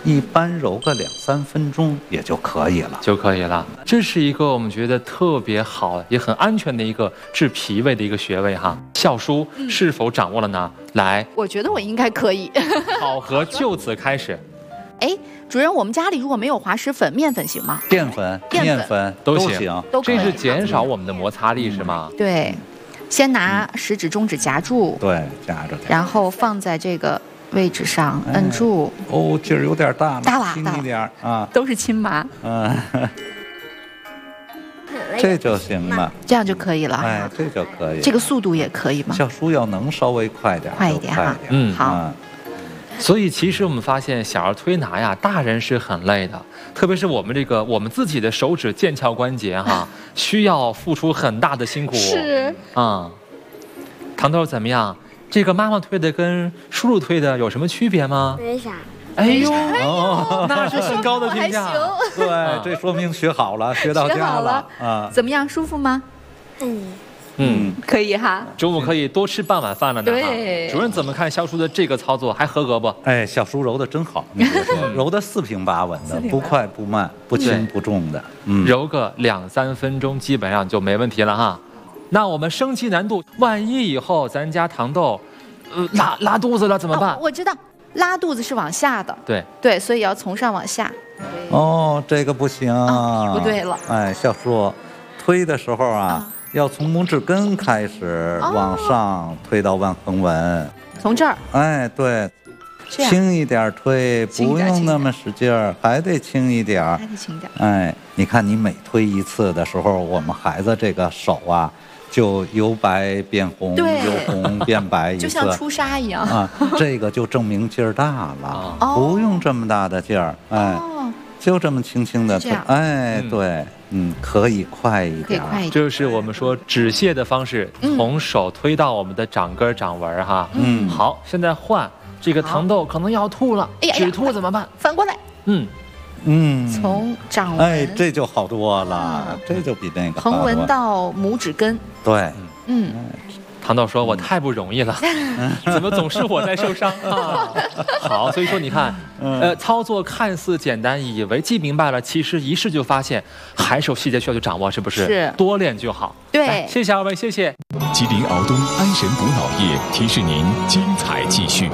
一般揉个2、3分钟也就可以了， 这是一个我们觉得特别好也很安全的一个治脾胃的一个穴位哈。笑叔是否掌握了呢？来， 我觉得我应该可以。 考核就此开始。 哎，主任，我们家里如果没有滑石粉，面粉行吗？ 淀粉、面粉都行， 都可以。 这是减少我们的摩擦力是吗？ 对，先拿食指、中指夹住， 对，夹着， 然后放在这个位置上摁住。 哦，劲儿有点大了，轻一点啊， 都是亲麻。 这就行了， 这样就可以了。 哎，这就可以。 这个速度也可以吗？ 笑叔要能稍微快点， 快一点哈。好。 所以其实我们发现小儿推拿呀，大人是很累的，特别是我们自己的手指腱鞘关节哈，需要付出很大的辛苦。 是啊，糖豆怎么样？这个妈妈推的跟叔叔推的有什么区别吗？ 没啥。 哎呦，那是很高的评价。 对，这说明学好了，学到家了啊。 怎么样，舒服吗？可以哈。 中午可以多吃半碗饭了呢。 对， 主任怎么看笑叔的这个操作？还合格不？ 哎，笑叔揉的真好，你别说，揉的4平8稳的，不快不慢，不轻不重的。 揉个2、3分钟，基本上就没问题了哈。那我们升级难度，万一以后咱家糖豆，拉肚子了怎么办？ 我知道，拉肚子是往下的。 对， 所以要从上往下。 哦，这个不行。 不对了。 哎，笑叔，推的时候啊。要从拇指根开始往上推到腕横纹， 从这儿， 哎，对，轻一点推，不用那么使劲儿，还得轻一点， 还得轻一点。 哎，你看你每推一次的时候，我们孩子这个手啊，就由白变红，由红变白一次， 就像出痧一样啊。这个就证明劲儿大了，不用这么大的劲儿，哎，就这么轻轻的推，哎，对。可以快一点， 这是我们说止泻的方式，从手推到我们的掌根掌纹哈。好，现在换这个糖豆可能要吐了，止吐怎么办？ 反过来，从掌纹， 哎，这就好多了，这就比那个横纹到拇指根， 对， 糖豆说：“我太不容易了，怎么总是我在受伤啊？”好，所以说你看，操作看似简单，以为记明白了，其实一试就发现还是有细节需要去掌握，是不是？ 是， 多练就好。 对， 谢谢二位，谢谢。 吉林敖东安神补脑液提示您精彩继续。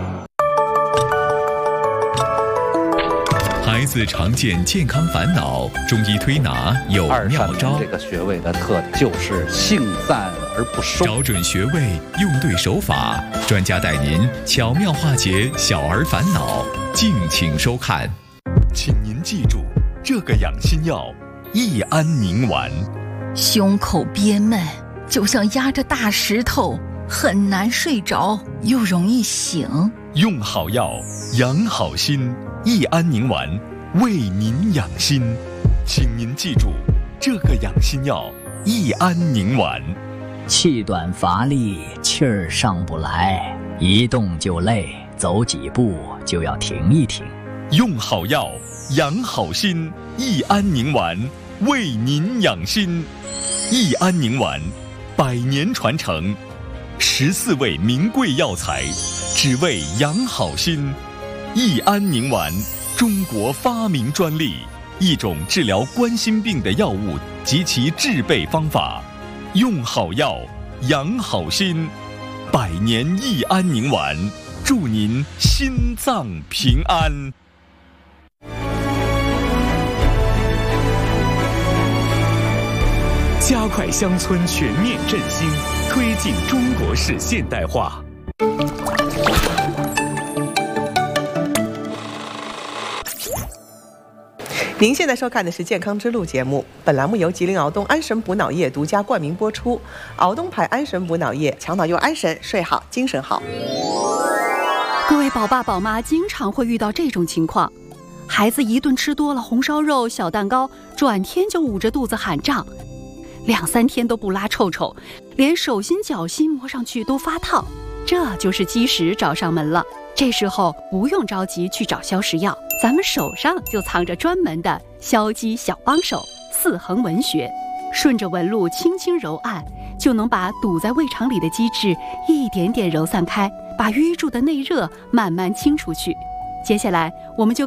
孩子常见健康烦恼，中医推拿有妙招。 这个穴位的特点就是性淡而不收， 找准穴位，用对手法，专家带您巧妙化解小儿烦恼。敬请收看。请您记住这个养心药：益安宁丸。 胸口憋闷，就像压着大石头，很难睡着，又容易醒。 用好药，养好心。益安宁丸为您养心，请您记住这个养心药：益安宁丸。 气短乏力，气儿上不来，一动就累，走几步就要停一停。 用好药，养好心。益安宁丸为您养心。益安宁丸100年传承，14味名贵药材，只为养好心。益安宁丸，中国发明专利，一种治疗冠心病的药物及其制备方法。用好药，养好心。100年益安宁丸，祝您心脏平安。加快乡村全面振兴，推进中国式现代化。 您现在收看的是《健康之路》节目，本栏目由吉林敖东安神补脑液独家冠名播出。敖东牌安神补脑液，强脑又安神，睡好精神好。 各位宝爸宝妈经常会遇到这种情况，孩子一顿吃多了红烧肉、小蛋糕，转天就捂着肚子喊胀，2、3天都不拉臭臭，连手心脚心摸上去都发烫，这就是积食找上门了。这时候不用着急去找消食药，咱们手上就藏着专门的消积小帮手4横纹穴，顺着纹路轻轻揉按，就能把堵在胃肠里的积滞一点点揉散开，把淤住的内热慢慢清出去。接下来我们就